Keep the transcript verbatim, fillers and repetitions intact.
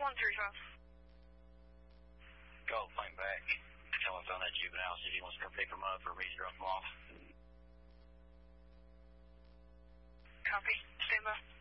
one three five. Call the plane back. Tell him I found that juvenile. See if he wants to come pick him up or me to drop him off. Copy. Stand by.